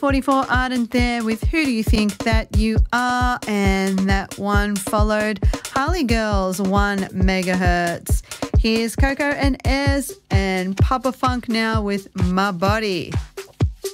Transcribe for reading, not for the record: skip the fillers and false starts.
UB44 Ardent there with Who Do You Think That You Are? And that one followed Harley Girls 1 megahertz. Here's Coco and Ez and Papa Funk now with My Body.